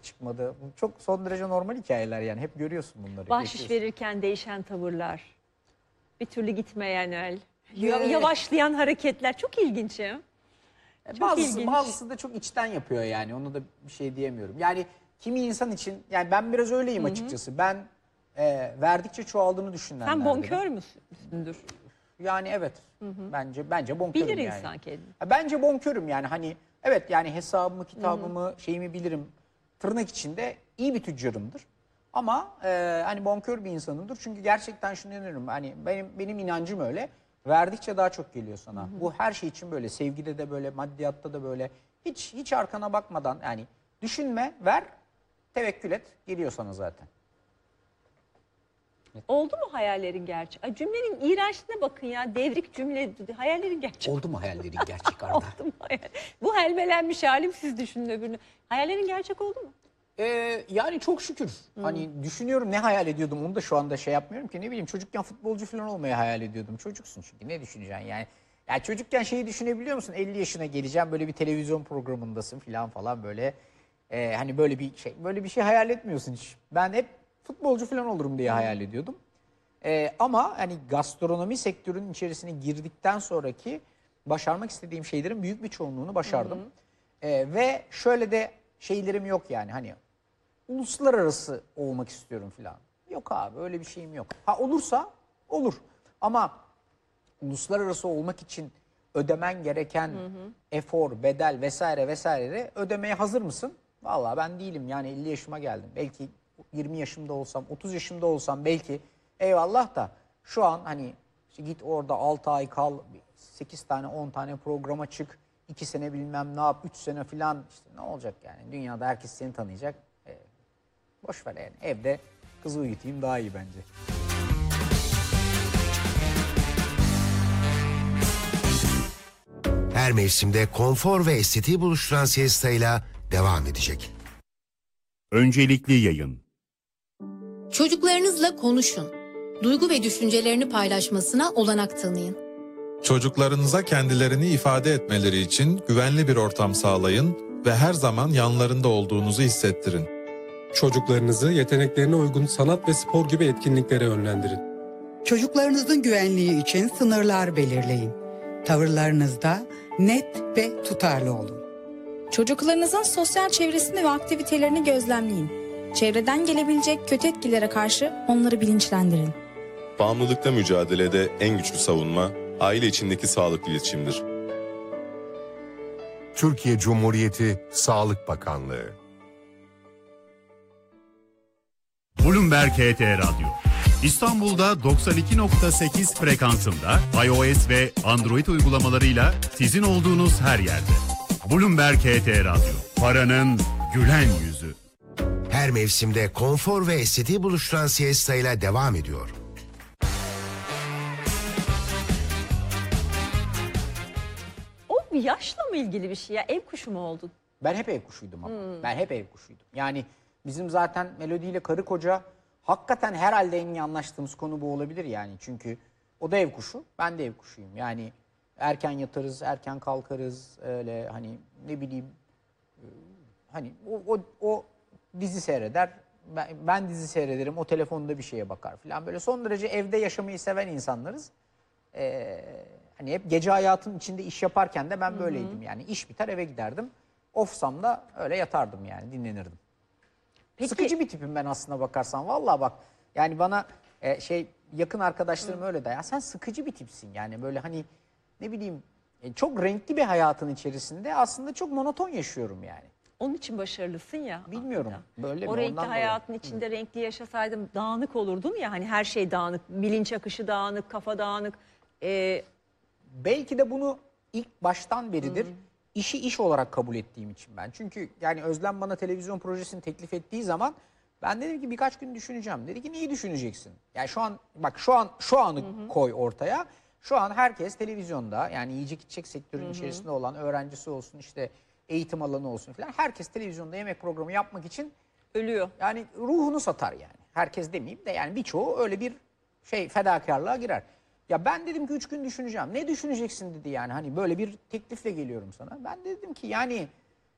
çıkmadı. Bu çok son derece normal hikayeler yani. Hep görüyorsun bunları. Bahşiş verirken değişen tavırlar. Bir türlü gitmeyen el. Evet. Yavaşlayan hareketler. Çok ilginç ya. Çok ilginç. Bazısı da çok içten yapıyor yani. Onu da bir şey diyemiyorum. Yani kimi insan için, yani ben biraz öyleyim açıkçası. Ben verdikçe çoğaldığını düşünenlerdenim. Sen bonkör müsündür? Yani evet. Bence bonkörüm Bilir yani. insan kendini. Bence bonkörüm yani, hani evet yani hesabımı, kitabımı, şeyimi bilirim. Tırnak içinde iyi bir tüccarımdır. Ama hani bonkör bir insanımdır. Çünkü gerçekten şunu inanıyorum. Hani benim inancım öyle. Verdikçe daha çok geliyor sana. Bu her şey için böyle. Sevgide de böyle, maddiyatta da böyle. Hiç arkana bakmadan yani düşünme, ver, tevekkül et. Geliyor sana zaten. Oldu mu hayallerin gerçek? Ay, cümlenin iğrençliğine bakın ya. Devrik cümle. Hayallerin gerçek. Oldu mu hayallerin gerçek Arda? Oldu mu hayal? Bu helmelenmiş halim, siz düşünün öbürünü. Hayallerin gerçek oldu mu? Yani çok şükür. Hani düşünüyorum, ne hayal ediyordum onu da şu anda şey yapmıyorum ki, ne bileyim, çocukken futbolcu falan olmayı hayal ediyordum. Çocuksun çünkü, ne düşüneceksin yani. Ya çocukken şeyi düşünebiliyor musun? 50 yaşına geleceğim, böyle bir televizyon programındasın falan böyle. Hani böyle bir şey hayal etmiyorsun hiç. Ben hep futbolcu falan olurum diye hayal ediyordum. Ama hani gastronomi sektörünün içerisine girdikten sonraki başarmak istediğim şeylerin büyük bir çoğunluğunu başardım. Ve şöyle de şeylerim yok yani, hani uluslararası olmak istiyorum falan. Yok abi, öyle bir şeyim yok. Ha, olursa olur. Ama uluslararası olmak için ödemen gereken efor, bedel vesaire vesaire ödemeye hazır mısın? Vallahi ben değilim yani, 50 yaşıma geldim. Belki 20 yaşımda olsam, 30 yaşımda olsam belki eyvallah da şu an hani işte git orada 6 ay kal, 8 tane 10 tane programa çık, 2 sene bilmem ne yap, 3 sene falan, işte ne olacak yani? Dünyada herkes seni tanıyacak. Boş ver yani, evde kızı uyutayım daha iyi bence. Her mevsimde konfor ve estetiği buluşturan siestayla devam edecek. Öncelikli yayın. Çocuklarınızla konuşun. Duygu ve düşüncelerini paylaşmasına olanak tanıyın. Çocuklarınıza kendilerini ifade etmeleri için güvenli bir ortam sağlayın ve her zaman yanlarında olduğunuzu hissettirin. Çocuklarınızı yeteneklerine uygun sanat ve spor gibi etkinliklere yönlendirin. Çocuklarınızın güvenliği için sınırlar belirleyin. Tavırlarınızda net ve tutarlı olun. Çocuklarınızın sosyal çevresini ve aktivitelerini gözlemleyin. Çevreden gelebilecek kötü etkilere karşı onları bilinçlendirin. Bağımlılıkla mücadelede en güçlü savunma, aile içindeki sağlıklı iletişimdir. Türkiye Cumhuriyeti Sağlık Bakanlığı. Bloomberg HT Radyo. İstanbul'da 92.8 frekansında iOS ve Android uygulamalarıyla sizin olduğunuz her yerde. Bloomberg HT Radyo. Paranın gülen yüzü. Her mevsimde konfor ve estetiği buluşturan siestayla devam ediyor. O bir yaşla mı ilgili bir şey ya? Ev kuşu mu oldun? Ben hep ev kuşuydum ama. Ben hep ev kuşuydum. Yani bizim zaten Melodi ile karı koca hakikaten herhalde en iyi anlaştığımız konu bu olabilir yani. Çünkü o da ev kuşu, ben de ev kuşuyum. Yani erken yatarız, erken kalkarız, öyle hani ne bileyim, hani o dizi seyreder, ben dizi seyrederim, o telefonda bir şeye bakar falan. Böyle son derece evde yaşamayı seven insanlarız. Hani hep gece hayatının içinde iş yaparken de ben böyleydim yani. İş biter eve giderdim. Offsam da öyle yatardım yani, dinlenirdim. Peki. Sıkıcı bir tipim ben aslına bakarsan. Vallahi bak yani bana yakın arkadaşlarım öyle de, ya sen sıkıcı bir tipsin yani, böyle hani ne bileyim, çok renkli bir hayatın içerisinde aslında çok monoton yaşıyorum yani. Onun için başarılısın ya. Bilmiyorum böyle o mi? renkli Ondan hayatın dolayı. içinde renkli yaşasaydım dağınık olurdun ya, hani her şey dağınık, bilinç akışı dağınık, kafa dağınık. Belki de bunu ilk baştan beridir işi iş olarak kabul ettiğim için ben. Çünkü yani Özlem bana televizyon projesini teklif ettiği zaman ben dedim ki birkaç gün düşüneceğim. Dedi ki niye düşüneceksin? Yani şu an bak, şu anı koy ortaya. Şu an herkes televizyonda, yani yiyecek içecek sektörün içerisinde olan, öğrencisi olsun, işte eğitim alanı olsun falan, herkes televizyonda yemek programı yapmak için Ölüyor. yani ruhunu satar yani. Herkes demeyeyim de yani birçoğu öyle bir fedakarlığa girer. Ya ben dedim ki 3 gün düşüneceğim. Ne düşüneceksin dedi yani, hani böyle bir teklifle geliyorum sana. Ben de dedim ki yani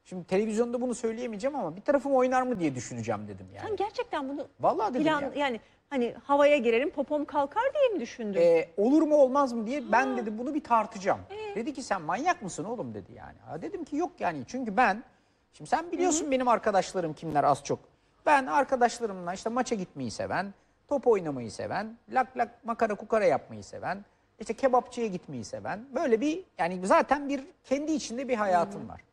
Şimdi televizyonda bunu söyleyemeyeceğim ama bir tarafım oynar mı diye düşüneceğim dedim yani. Sen gerçekten bunu Vallahi dedim ya. yani hani havaya girerim popom kalkar diye mi düşündün? Olur mu olmaz mı diye ben dedi bunu bir tartacağım. Dedi ki sen manyak mısın oğlum dedi yani. Ha, dedim ki yok yani çünkü ben şimdi sen biliyorsun benim arkadaşlarım kimler az çok. Ben arkadaşlarımla işte maça gitmeyi seven, top oynamayı seven, lak lak makara kukara yapmayı seven, işte kebapçıya gitmeyi seven böyle bir yani zaten bir kendi içinde bir hayatım var.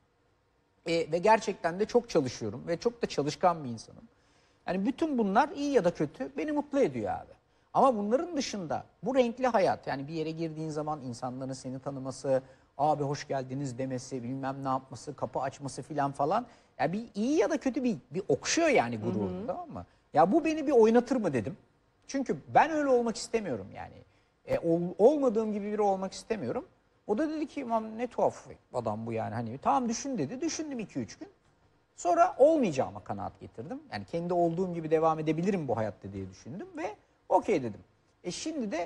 Ve gerçekten de çok çalışıyorum ve çok da çalışkan bir insanım. Yani bütün bunlar iyi ya da kötü beni mutlu ediyor abi. Ama bunların dışında bu renkli hayat yani bir yere girdiğin zaman insanların seni tanıması, abi hoş geldiniz demesi, bilmem ne yapması, kapı açması filan falan. Ya bir iyi ya da kötü bir okşuyor yani gururunu, tamam mı? Ya bu beni bir oynatır mı dedim. Çünkü ben öyle olmak istemiyorum yani. Olmadığım gibi biri olmak istemiyorum. O da dedi ki imam ne tuhaf adam bu yani. Hani tamam düşün dedi. Düşündüm 2-3 gün. Sonra olmayacağıma kanaat getirdim. Yani kendi olduğum gibi devam edebilirim bu hayatta diye düşündüm ve okey dedim. Şimdi de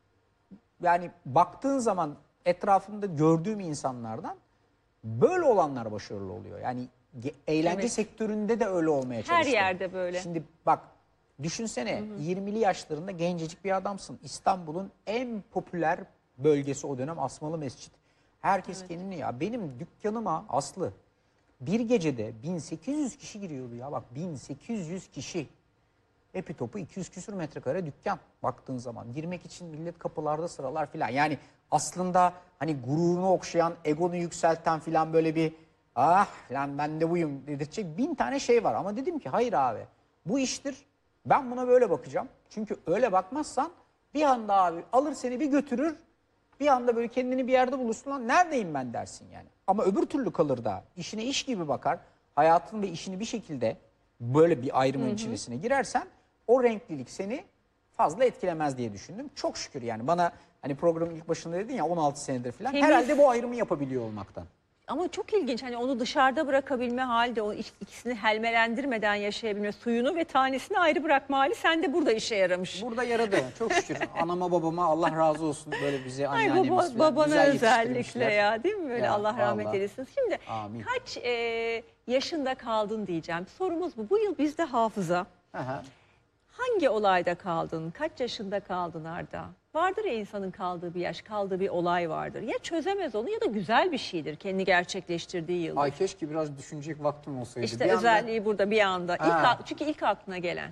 yani baktığın zaman etrafımda gördüğüm insanlardan böyle olanlar başarılı oluyor. Yani eğlence sektöründe de öyle olmaya çalıştım. Her yerde böyle. Şimdi bak düşünsene 20'li yaşlarında gencecik bir adamsın. İstanbul'un en popüler bölgesi o dönem Asmalı Mescit. Herkes kendini ya benim dükkanıma Aslı bir gecede 1800 kişi giriyordu ya bak 1800 kişi. Epi topu 200 küsür metrekare dükkan baktığın zaman. Girmek için millet kapılarda sıralar filan. Yani aslında hani gururunu okşayan, egonu yükselten filan böyle bir ah lan ben de buyum dedirtecek 1000 tane şey var. Ama dedim ki hayır abi bu iştir. Ben buna böyle bakacağım. Çünkü öyle bakmazsan bir anda abi alır seni bir götürür. Bir anda böyle kendini bir yerde bulursun lan neredeyim ben dersin yani. Ama öbür türlü kalır da işine iş gibi bakar. Hayatın ve işini bir şekilde böyle bir ayrımın içerisine girersen o renklilik seni fazla etkilemez diye düşündüm. Çok şükür yani bana hani programın ilk başında dedin ya 16 senedir falan herhalde bu ayrımı yapabiliyor olmaktan. Ama çok ilginç hani onu dışarıda bırakabilme hali de o ikisini helmelendirmeden yaşayabilme suyunu ve tanesini ayrı bırakma hali sende burada işe yaramış. Burada yaradı çok şükür anama babama Allah razı olsun böyle bize anneannemiz falan babana güzel özellikle yetiştirmişler. ya değil mi böyle Ya, Allah rahmet vallahi. eylesin. Şimdi Amin. kaç yaşında kaldın diyeceğim sorumuz bu. Bu yıl bizde hafıza. Aha. Hangi olayda kaldın? Kaç yaşında kaldın Arda? Vardır ya insanın kaldığı bir yaş, kaldığı bir olay vardır. Ya çözemez onu ya da güzel bir şeydir kendi gerçekleştirdiği yılda. Ay keşke biraz düşünecek vaktim olsaydı. İşte Bir anda- özelliği burada bir anda. Çünkü ilk aklına gelen.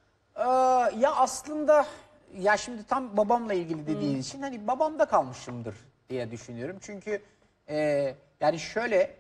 Ya aslında ya şimdi tam babamla ilgili dediğin için hani babamda kalmışımdır diye düşünüyorum. Çünkü yani şöyle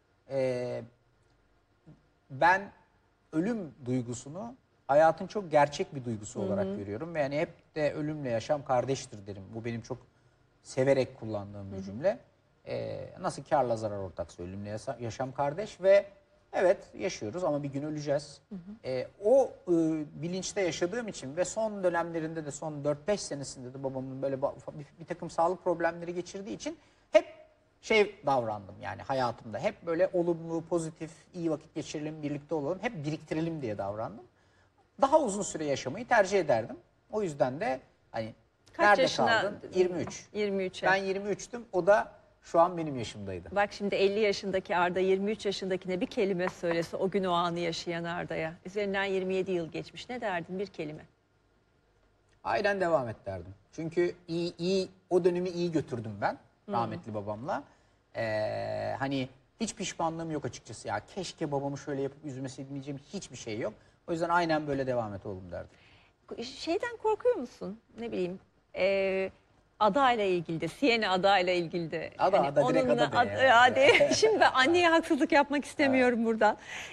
ben ölüm duygusunu hayatın çok gerçek bir duygusu olarak görüyorum. Ve yani hep de ölümle yaşam kardeştir derim. Bu benim çok severek kullandığım bir cümle. Nasıl kârla zarar ortaksa ölümle yaşam kardeş ve evet yaşıyoruz ama bir gün öleceğiz. O bilinçte yaşadığım için ve son dönemlerinde de son 4-5 senesinde de babamın böyle bir takım sağlık problemleri geçirdiği için hep davrandım yani hayatımda. Hep böyle olumlu, pozitif, iyi vakit geçirelim, birlikte olalım, hep biriktirelim diye davrandım. Daha uzun süre yaşamayı tercih ederdim. O yüzden de hani Kaç nerede yaşına? kaldın? 23. 23'e. Ben 23'tüm. O da şu an benim yaşımdaydı. Bak şimdi 50 yaşındaki Arda 23 yaşındakine bir kelime söylese o gün o anı yaşayan Arda'ya. Üzerinden 27 yıl geçmiş. Ne derdin bir kelime? Aynen devam et derdim. Çünkü iyi o dönemi iyi götürdüm ben rahmetli babamla. Hani hiç pişmanlığım yok açıkçası ya. Keşke babamı şöyle yapıp üzmeseydim diyeceğim hiçbir şey yok. O yüzden aynen böyle devam et oğlum derdim. Şeyden korkuyor musun? Ne bileyim adayla ilgili de, Siena adayla ilgili de. Ada direkt ada de ya. Şimdi ben anneye haksızlık yapmak istemiyorum buradan.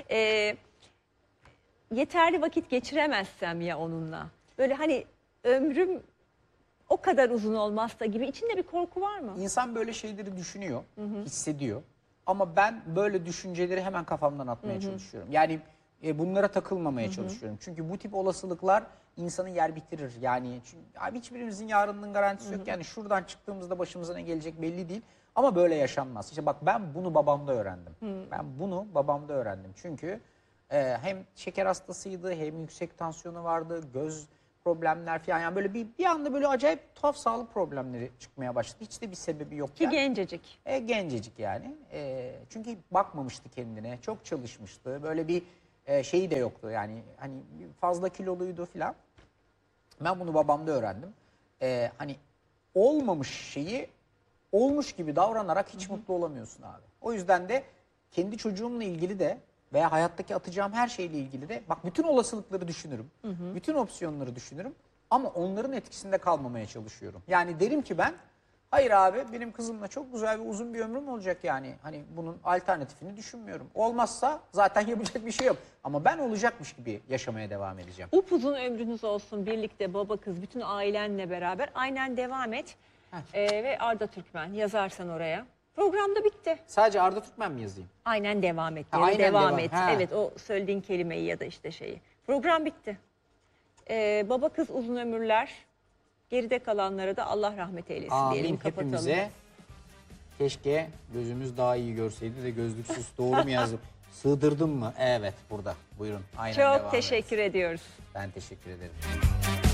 Yeterli vakit geçiremezsem ya onunla. Böyle hani ömrüm o kadar uzun olmazsa gibi içinde bir korku var mı? İnsan böyle şeyleri düşünüyor, hissediyor. Ama ben böyle düşünceleri hemen kafamdan atmaya çalışıyorum. Yani bunlara takılmamaya çalışıyorum. Çünkü bu tip olasılıklar insanı yer bitirir. Yani çünkü abi hiçbirimizin yarınının garantisi yok. Yani şuradan çıktığımızda başımıza ne gelecek belli değil. Ama böyle yaşanmaz. İşte bak ben bunu babamda öğrendim. Ben bunu babamda öğrendim. Çünkü hem şeker hastasıydı hem yüksek tansiyonu vardı. Göz problemler falan. Yani böyle bir anda böyle acayip tuhaf sağlık problemleri çıkmaya başladı. Hiç de bir sebebi yok. Ki gencecik. Gencecik yani. Çünkü bakmamıştı kendine. Çok çalışmıştı. Böyle bir şeyi de yoktu. Yani hani fazla kiloluydu falan. Ben bunu babamda öğrendim. Hani olmamış şeyi olmuş gibi davranarak hiç mutlu olamıyorsun abi. O yüzden de kendi çocuğumla ilgili de veya hayattaki atacağım her şeyle ilgili de bak bütün olasılıkları düşünürüm. Bütün opsiyonları düşünürüm. Ama onların etkisinde kalmamaya çalışıyorum. Yani derim ki ben hayır abi benim kızımla çok güzel ve uzun bir ömrüm olacak yani. Hani bunun alternatifini düşünmüyorum. Olmazsa zaten yapacak bir şey yok. Ama ben olacakmış gibi yaşamaya devam edeceğim. Upuzun ömrünüz olsun birlikte baba kız bütün ailenle beraber aynen devam et. Ve Arda Türkmen yazarsan oraya. Program da bitti. Sadece Arda Türkmen mi yazayım? Aynen devam et. Aynen devam et. Ha. Evet o söylediğin kelimeyi ya da işte şeyi. Program bitti. Baba kız uzun ömürler. Geride kalanlara da Allah rahmet eylesin diyelim. Amin Kapatalım. hepimize. Keşke gözümüz daha iyi görseydi de gözlüksüz doğru mu yazdım? Sığdırdım mı? Evet burada. Buyurun. Aynen devam Çok teşekkür ediyoruz. Ben teşekkür ederim.